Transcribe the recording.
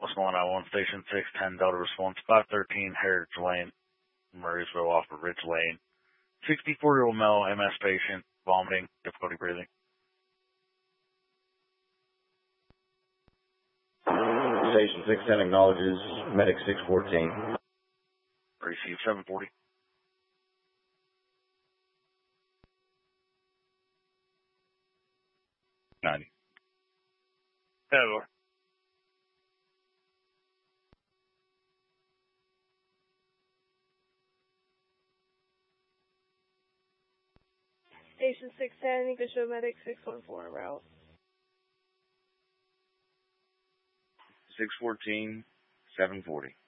What's going on? Station 610 Delta response 513 Heritage Lane, Murraysville off of Ridge Lane. 64-year-old male MS patient, vomiting, difficulty breathing. Station 610 acknowledges medic 614. Receive 740. Hello. Station 610, English Medic 614 route. 614, 740.